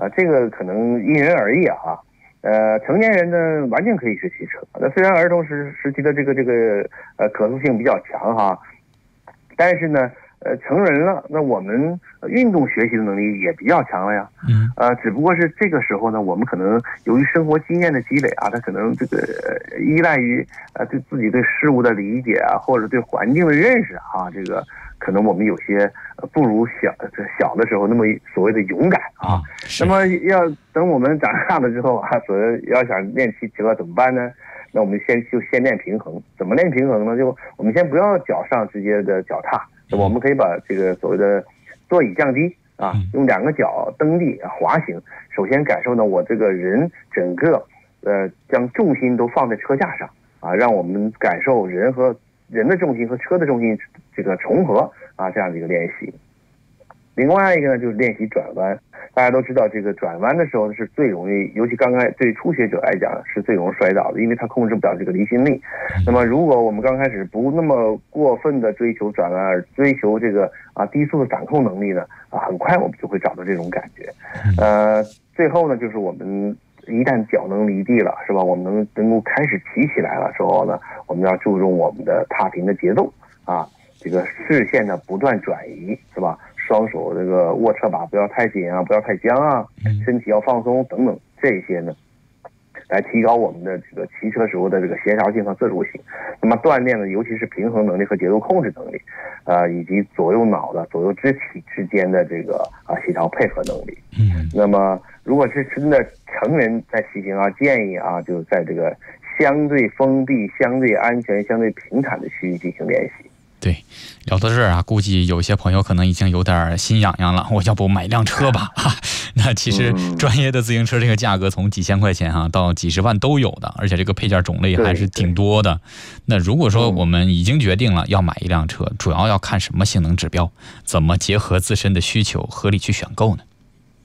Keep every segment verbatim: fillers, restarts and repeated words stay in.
啊，这个可能因人而异啊。呃，成年人呢完全可以学骑车。那虽然儿童时时期的这个这个呃可塑性比较强哈，但是呢，呃，成人了，那我们运动学习的能力也比较强了呀。 嗯。 呃，只不过是这个时候呢，我们可能由于生活经验的积累啊，他可能这个、呃、依赖于呃对自己对事物的理解啊，或者对环境的认识啊，这个可能我们有些呃不如小小的时候那么所谓的勇敢啊。 嗯、 那么要等我们长大了之后啊，所以要想练骑车怎么办呢？那我们先就先练平衡。怎么练平衡呢？就我们先不要脚上直接的脚踏，那么我们可以把这个所谓的座椅降低啊，用两个脚蹬地啊滑行。首先感受呢，我这个人整个呃将重心都放在车架上啊，让我们感受人和人的重心和车的重心这个重合啊，这样的一个练习。另外一个呢，就是练习转弯。大家都知道，这个转弯的时候是最容易，尤其刚开对初学者来讲是最容易摔倒的，因为他控制不了这个离心力。那么，如果我们刚开始不那么过分的追求转弯，而追求这个啊低速的掌控能力呢，啊，很快我们就会找到这种感觉。呃，最后呢，就是我们一旦脚能离地了，是吧？我们能能够开始骑起来了之后呢，我们要注重我们的踏频的节奏啊，这个视线的不断转移，是吧？双手这个握车把不要太紧啊，不要太僵啊，身体要放松等等，这些呢，来提高我们的这个骑车时候的这个协调性和自主性。那么锻炼呢，尤其是平衡能力和节奏控制能力，呃，以及左右脑的左右肢体之间的这个啊协调配合能力。 嗯。 那么如果是真的成人在骑行啊，建议啊，就在这个相对封闭、相对安全、相对平坦的区域进行练习。 对，聊到这儿啊，估计有些朋友可能已经有点心痒痒了，我要不买辆车吧？啊、那其实专业的自行车这个价格从几千块钱哈、啊、到几十万都有的，而且这个配件种类还是挺多的。那如果说我们已经决定了要买一辆车，主要要看什么性能指标？怎么结合自身的需求合理去选购呢？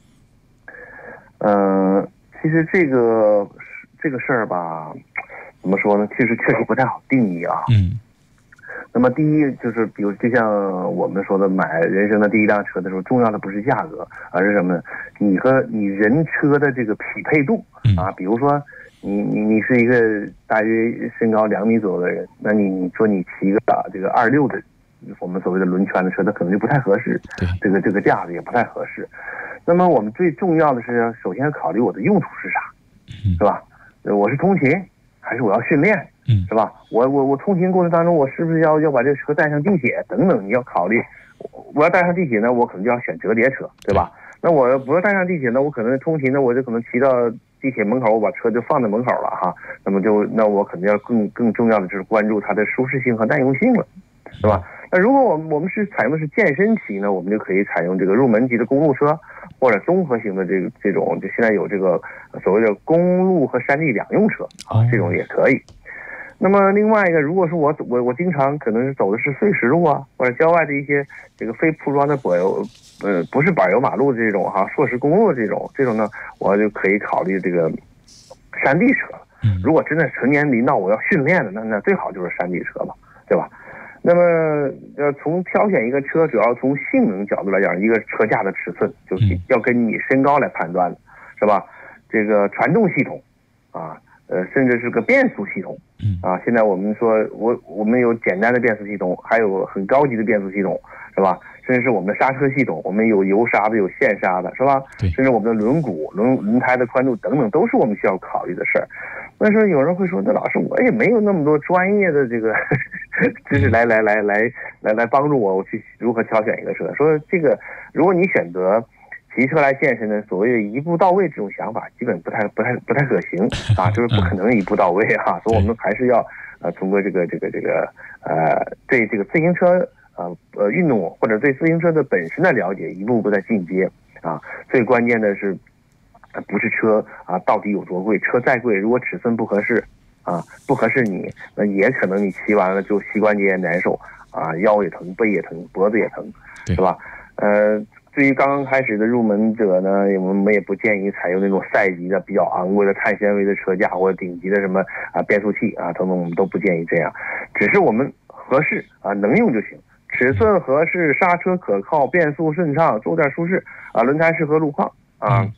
嗯、呃，其实这个这个事儿吧，怎么说呢？其实确实不太好定义啊。 嗯。 那么第一就是，比如就像我们说的，买人生的第一辆车的时候，重要的不是价格，而是什么呢？你和你人车的这个匹配度啊。比如说，你你你是一个大约身高两米左右的人，那你你说你骑个这个二六的，我们所谓的轮圈的车，那可能就不太合适，这个这个架子也不太合适。那么我们最重要的是，首先要考虑我的用途是啥，是吧？我是通勤还是我要训练？ 嗯， 是吧？我我我通勤过程当中，我是不是要要把这个车带上地铁等等？你要考虑，我要带上地铁呢，我可能就要选折叠车，对吧？那我不要带上地铁呢，我可能通勤呢，我就可能骑到地铁门口，我把车就放在门口了哈。那么就那我肯定要更更重要的就是关注它的舒适性和耐用性了，是吧？那如果我们我们是采用的是健身骑呢，我们就可以采用这个入门级的公路车，或者综合型的这个这种，就现在有这个所谓的公路和山地两用车啊，这种也可以。那么另外一个，如果说我我我经常可能是走的是碎石路啊，或者郊外的一些这个非铺装的柏油，呃，不是柏油马路的这种哈，硕石公路的这种，这种呢，我就可以考虑这个山地车。如果真的成年临到我要训练的，那那最好就是山地车嘛，对吧？那么呃，从挑选一个车，主要从性能角度来讲，一个车架的尺寸就是要根据你身高来判断的，是吧？这个传动系统啊。呃，甚至是个变速系统，啊，现在我们说，我我们有简单的变速系统，还有很高级的变速系统，是吧？甚至是我们的刹车系统，我们有油刹的，有线刹的，是吧？甚至我们的轮毂、轮轮胎的宽度等等，都是我们需要考虑的事儿。但是有人会说，那老师，我也没有那么多专业的这个知识来来来来来来帮助我，我去如何挑选一个车。说这个，如果你选择骑车来健身呢，所谓的一步到位这种想法基本不太不太不太可行啊，就是不可能一步到位哈、啊，所以我们还是要呃通过这个这个这个呃对这个自行车呃呃运动或者对自行车的本身的了解，一步步在进阶啊。最关键的是不是车啊到底有多贵，车再贵，如果尺寸不合适啊不合适你，那也可能你骑完了就膝关节也难受啊，腰也疼，背也疼，脖子也疼，是吧？呃。对于刚刚开始的入门者呢，我们也不建议采用那种赛级的比较昂贵的碳纤维的车架或者顶级的什么啊变速器啊等等，我们都不建议这样，只是我们合适啊能用就行，尺寸合适，刹车可靠，变速顺畅，坐垫舒适啊，轮胎适合路况啊，